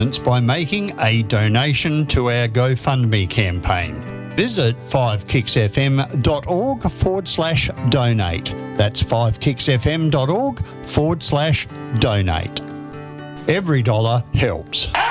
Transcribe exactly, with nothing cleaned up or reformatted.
by making a donation to our GoFundMe campaign. Visit fivekicksfm.org forward slash donate. That's fivekicksfm.org forward slash donate. Every dollar helps.